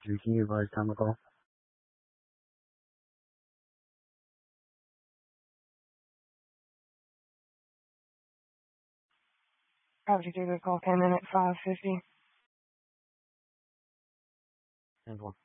Can you advise time to call? Probably take a call came in at 5:50. 10-4.